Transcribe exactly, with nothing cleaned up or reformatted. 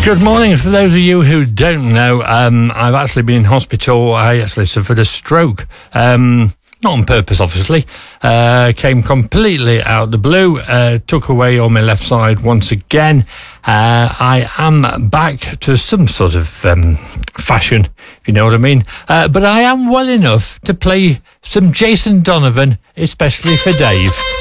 Good morning. For those of you who don't know, um, I've actually been in hospital. I actually suffered a stroke. Um, not on purpose, obviously. Uh, came completely out of the blue. Uh, took away on my left side once again. Uh, I am back to some sort of um, fashion, if you know what I mean. Uh, but I am well enough to play some Jason Donovan, especially for Dave.